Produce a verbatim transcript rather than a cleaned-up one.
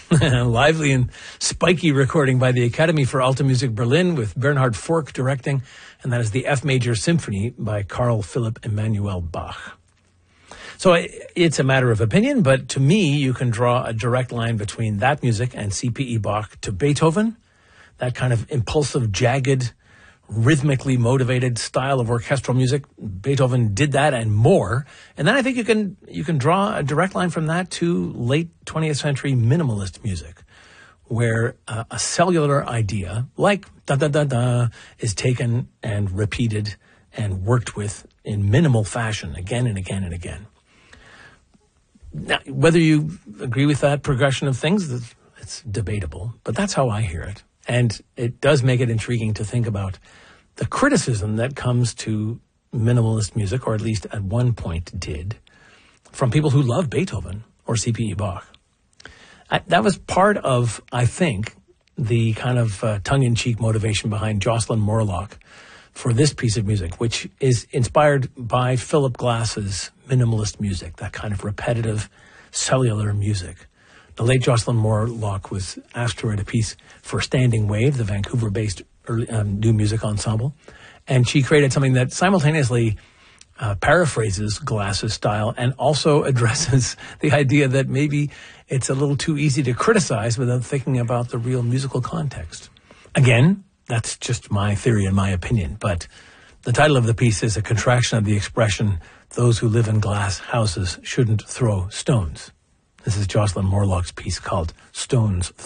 Lively and spiky recording by the Academy for Alta Music Berlin with Bernhard Fork directing, and that is the F Major Symphony by Carl Philipp Emanuel Bach. So it's a matter of opinion, but to me, you can draw a direct line between that music and C P E Bach to Beethoven, that kind of impulsive, jagged, rhythmically motivated style of orchestral music. Beethoven did that and more. And then I think you can you can draw a direct line from that to late twentieth century minimalist music, where uh, a cellular idea like da-da-da-da is taken and repeated and worked with in minimal fashion again and again and again. Now, whether you agree with that progression of things, it's debatable, but that's how I hear it. And it does make it intriguing to think about the criticism that comes to minimalist music, or at least at one point did, from people who love Beethoven or C P E Bach. I, that was part of, I think, the kind of uh, tongue-in-cheek motivation behind Jocelyn Morlock for this piece of music, which is inspired by Philip Glass's minimalist music, that kind of repetitive cellular music. The late Jocelyn Morlock was asked to write a piece for Standing Wave, the Vancouver-based early, um, new music ensemble, and she created something that simultaneously uh, paraphrases Glass's style and also addresses the idea that maybe it's a little too easy to criticize without thinking about the real musical context. Again, that's just my theory and my opinion, but the title of the piece is a contraction of the expression, "Those who live in glass houses shouldn't throw stones." This is Jocelyn Morlock's piece called Stones